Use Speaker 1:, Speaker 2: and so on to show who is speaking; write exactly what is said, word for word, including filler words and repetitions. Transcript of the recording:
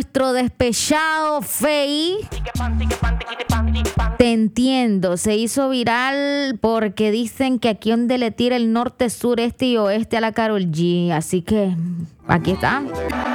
Speaker 1: Nuestro despechado Fey, te entiendo, se hizo viral porque dicen que aquí donde le tira el norte, sur, este y oeste a la Karol G. Así que aquí está.